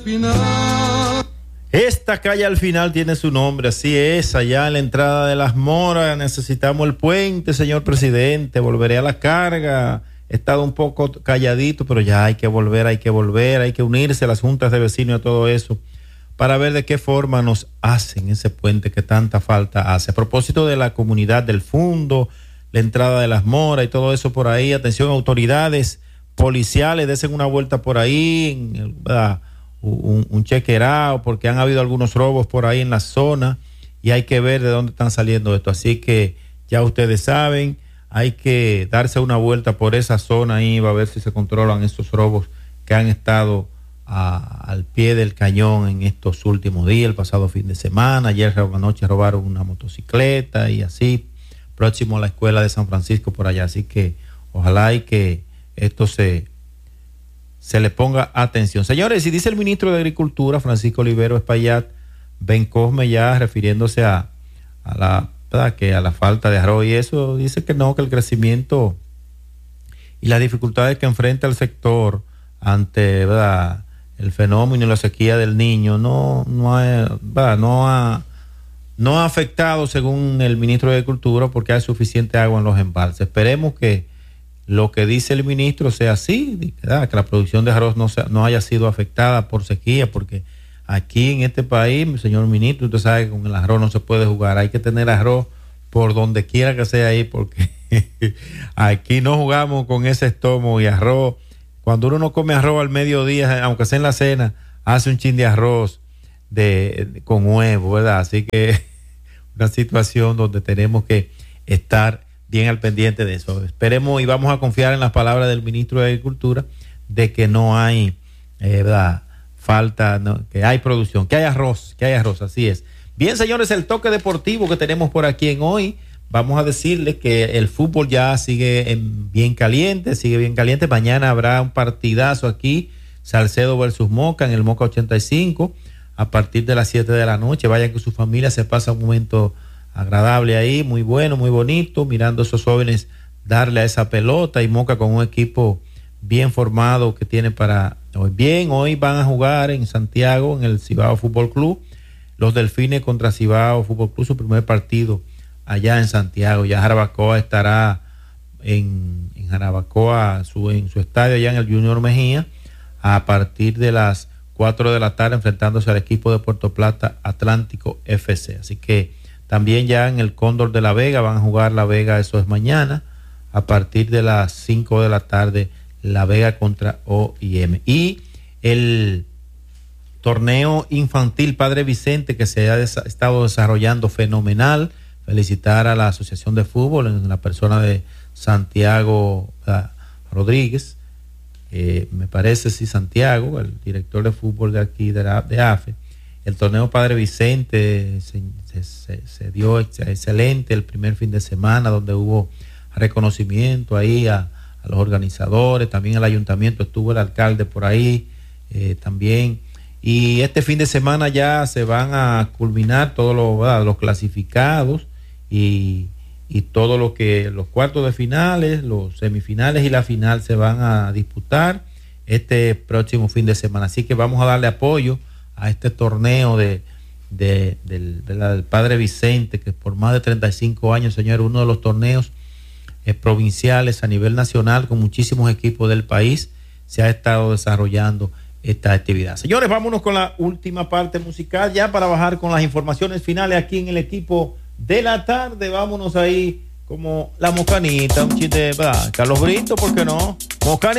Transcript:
Esta calle al final tiene su nombre, así es, allá en la entrada de Las Moras. Necesitamos el puente, señor presidente. Volveré a la carga. He estado un poco calladito, pero ya hay que volver, hay que unirse a las juntas de vecinos y a todo eso para ver de qué forma nos hacen ese puente que tanta falta hace. A propósito de la comunidad del Fundo, la entrada de Las Moras y todo eso por ahí, atención autoridades policiales, desen una vuelta por ahí, un chequerao, porque han habido algunos robos por ahí en la zona y hay que ver de dónde están saliendo esto. Así que ya ustedes saben, hay que darse una vuelta por esa zona ahí, va a ver si se controlan estos robos que han estado al pie del cañón en estos últimos días, el pasado fin de semana. Ayer anoche robaron una motocicleta y así, próximo a la escuela de San Francisco por allá. Así que ojalá y que esto se le ponga atención. Señores, y dice el ministro de Agricultura, Francisco Olivero Espaillat, Ben Cosme, ya refiriéndose a la falta de arroz y eso, dice que no, que el crecimiento y las dificultades que enfrenta el sector ante el fenómeno y la sequía del Niño no ha afectado, según el ministro de Agricultura, porque hay suficiente agua en los embalses. Esperemos que lo que dice el ministro sea así, que la producción de arroz no haya sido afectada por sequía, porque aquí en este país, señor ministro, usted sabe que con el arroz no se puede jugar, hay que tener arroz por donde quiera que sea ahí, porque aquí no jugamos con ese estómago y arroz. Cuando uno no come arroz al mediodía, aunque sea en la cena, hace un chin de arroz con huevo, ¿verdad? Así que una situación donde tenemos que estar bien al pendiente de eso. Esperemos y vamos a confiar en las palabras del ministro de Agricultura de que no hay falta, no, que hay producción, que hay arroz, así es. Bien, señores, el toque deportivo que tenemos por aquí en hoy, vamos a decirles que el fútbol ya sigue bien caliente. Mañana habrá un partidazo aquí, Salcedo versus Moca, en el Moca 85, a partir de las 7 de la noche. Vayan con su familia, se pasa un momento agradable ahí, muy bueno, muy bonito, mirando a esos jóvenes darle a esa pelota, y Moca con un equipo bien formado que tiene para hoy van a jugar en Santiago, en el Cibao Fútbol Club, los Delfines contra Cibao Fútbol Club, su primer partido allá en Santiago. Ya Jarabacoa estará en Jarabacoa, en su estadio allá en el Junior Mejía, a partir de las 4 de la tarde, enfrentándose al equipo de Puerto Plata Atlántico FC. Así que también ya en el Cóndor de La Vega van a jugar La Vega, eso es mañana, a partir de las 5 de la tarde, La Vega contra OIM. Y el torneo infantil Padre Vicente, que se ha estado desarrollando fenomenal. Felicitar a la Asociación de Fútbol en la persona de Santiago Rodríguez, me parece, sí, Santiago, el director de fútbol de aquí de AFE. El torneo Padre Vicente se dio excelente el primer fin de semana, donde hubo reconocimiento ahí a los organizadores, también al ayuntamiento, estuvo el alcalde por ahí también. Y este fin de semana ya se van a culminar todos los clasificados y todo lo que los cuartos de finales, los semifinales y la final se van a disputar este próximo fin de semana. Así que vamos a darle apoyo a este torneo del Padre Vicente, que por más de 35 años, señor, uno de los torneos provinciales a nivel nacional, con muchísimos equipos del país, se ha estado desarrollando esta actividad. Señores, vámonos con la última parte musical ya para bajar con las informaciones finales aquí en el equipo de la tarde. Vámonos ahí como la Mocanita, un chiste, ¿verdad? Carlos Brito, ¿por qué no? Mocanita.